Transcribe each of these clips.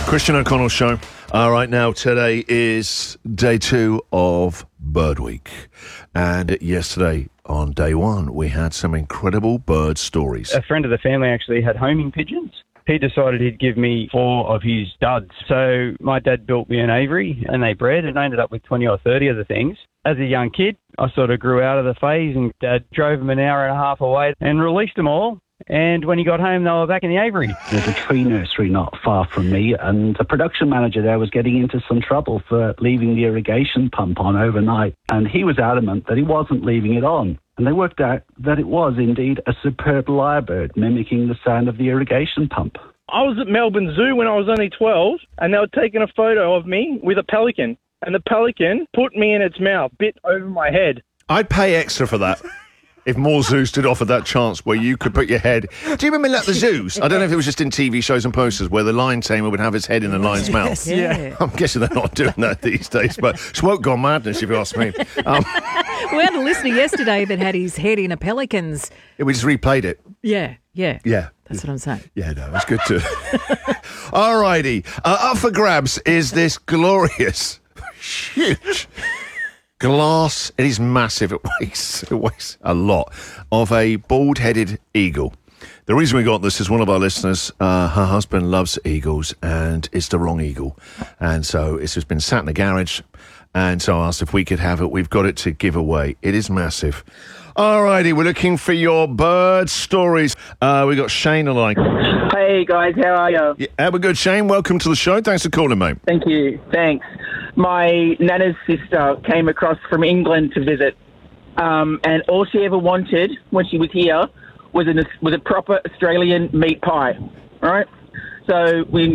Christian O'Connell Show. All right, now today is day 2 of Bird Week. And yesterday, on day 1, we had some incredible bird stories. A friend of the family actually had homing pigeons. He decided he'd give me 4 of his duds. So my dad built me an aviary and they bred, and I ended up with 20 or 30 of the things. As a young kid, I sort of grew out of the phase, and Dad drove them an hour and a half away and released them all. And when he got home, they were back in the aviary. There's a tree nursery not far from me, and the production manager there was getting into some trouble for leaving the irrigation pump on overnight. And he was adamant that he wasn't leaving it on. And they worked out that it was indeed a superb lyrebird mimicking the sound of the irrigation pump. I was at Melbourne Zoo when I was only 12, and they were taking a photo of me with a pelican. And the pelican put me in its mouth, bit over my head. I'd pay extra for that. If more zoos did offer that chance where you could put your head... Do you remember the zoos? I don't know if it was just in TV shows and posters where the lion tamer would have his head in the lion's mouth. Yeah. I'm guessing they're not doing that these days, but smoke gone madness, if you ask me. We had a listener yesterday that had his head in a pelican's. We just replayed it. Yeah. Yeah. That's what I'm saying. Yeah, no, it's good to... All righty. Up for grabs is this glorious, huge... glass. It is massive. It weighs a lot, of a bald-headed eagle. The reason we got this is one of our listeners, her husband loves eagles, and it's the wrong eagle. And so it's just been sat in the garage, and so I asked if we could have it. We've got it to give away. It is massive. All righty, we're looking for your bird stories. We got Shane along. Hey guys, how are you? Yeah, we're good, Shane. Welcome to the show. Thanks for calling, mate. Thank you. Thanks. My nana's sister came across from England to visit, and all she ever wanted when she was here was a proper Australian meat pie. Right? So we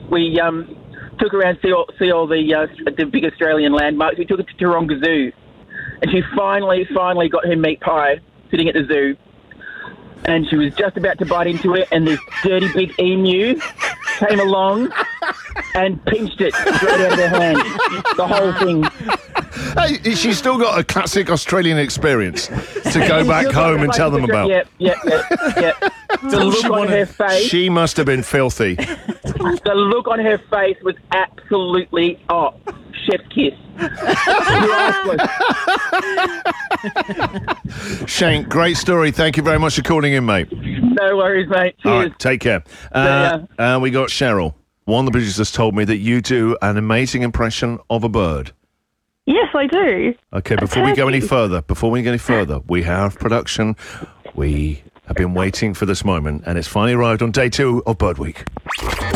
took her around to see all the big Australian landmarks. We took her to Taronga Zoo, and she finally got her meat pie sitting at the zoo. And she was just about to bite into it, and this dirty big emu came along and pinched it straight out of her hand. The whole thing. Hey, she's still got a classic Australian experience to go back home and tell them about. Yep. The look on her face. She must have been filthy. The look on her face was absolutely, chef's kiss. Shane, great story. Thank you very much for calling in, mate. No worries, mate. Cheers. All right, take care. We got Cheryl. One of the producers told me that you do an amazing impression of a bird. Yes, I do. Okay, before we go any further, we have production. We have been waiting for this moment, and it's finally arrived on day 2 of Bird Week.